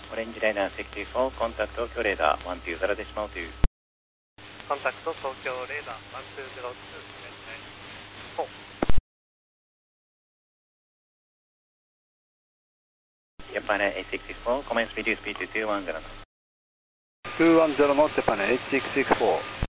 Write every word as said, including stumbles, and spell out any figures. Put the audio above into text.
オレンジライナーろくじゅうよん、コンタクト東京レーダーいちにゼロデシマルに。 コンタクト東京レーダーいちにゼロに、 Japan eight six six four, commence reduce speed to two one zero. two one zero knots, Japan eight six six four.